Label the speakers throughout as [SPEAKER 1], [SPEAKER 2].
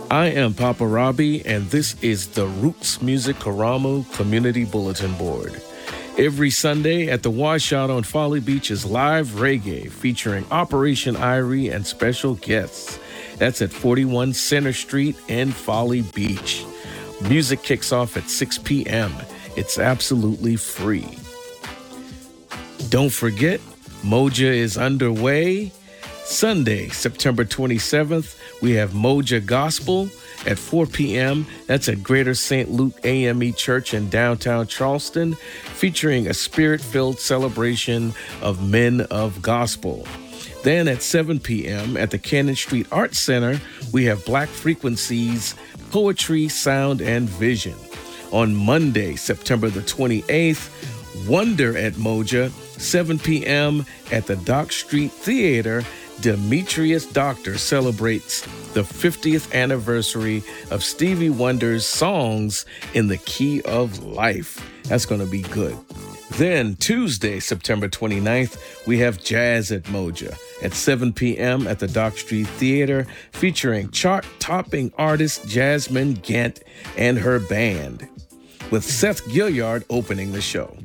[SPEAKER 1] I am Papa Robbie, and this is the Roots Music Karamu Community Bulletin Board. Every Sunday at the Washout on Folly Beach is live reggae featuring Operation Irie and special guests. That's at 41 Center Street in Folly Beach. Music kicks off at 6 p.m. It's absolutely free. Don't forget, Moja is underway. Sunday, September 27th, we have Moja Gospel at 4 p.m. That's at Greater St. Luke AME Church in downtown Charleston, featuring a spirit-filled celebration of men of gospel. Then at 7 p.m. at the Cannon Street Arts Center, we have Black Frequencies, Poetry, Sound, and Vision. On Monday, September the 28th, Wonder at Moja, 7 p.m. at the Dock Street Theater. Demetrius Doctor celebrates the 50th anniversary of Stevie Wonder's Songs in the Key of Life. That's going to be good. Then Tuesday, September 29th, we have Jazz at Moja at 7 p.m. at the Dock Street Theater, featuring chart-topping artist Jasmine Gant and her band, with Seth Gilliard opening the show.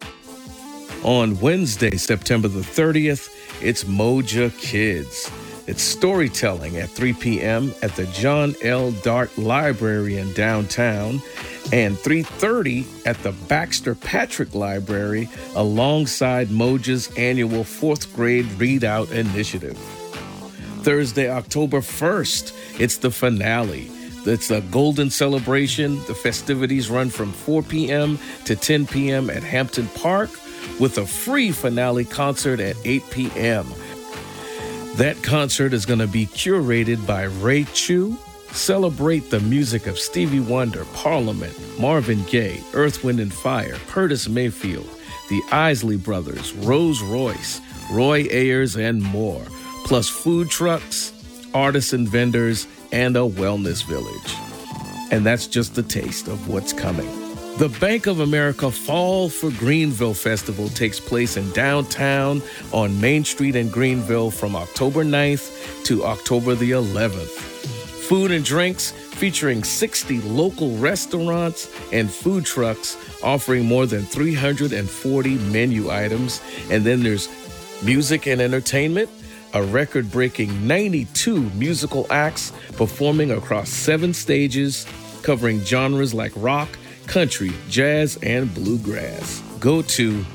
[SPEAKER 1] On Wednesday, September the 30th, it's Moja Kids. It's storytelling at 3 p.m. at the John L. Dart Library in downtown, and 3:30 at the Baxter Patrick Library alongside Moja's annual 4th grade readout initiative. Thursday, October 1st, it's the finale. It's a golden celebration. The festivities run from 4 p.m. to 10 p.m. at Hampton Park, with a free finale concert at 8 p.m. That concert is going to be curated by Ray Chu. Celebrate the music of Stevie Wonder, Parliament, Marvin Gaye, Earth, Wind and Fire, Curtis Mayfield, the Isley Brothers, Rose Royce, Roy Ayers, and more, plus food trucks, artists and vendors, and a wellness village. And that's just a taste of what's coming. The Bank of America Fall for Greenville Festival takes place in downtown on Main Street in Greenville from October 9th to October the 11th. Food and drinks featuring 60 local restaurants and food trucks offering more than 340 menu items. And then there's music and entertainment, a record-breaking 92 musical acts performing across 7 stages, covering genres like rock, country, jazz, and bluegrass. Go to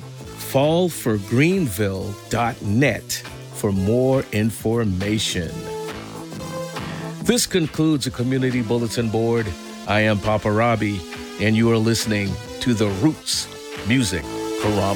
[SPEAKER 1] fallforgreenville.net for more information. This concludes the Community Bulletin Board. I am Papa Robbie, and you are listening to the Roots Music Karamu.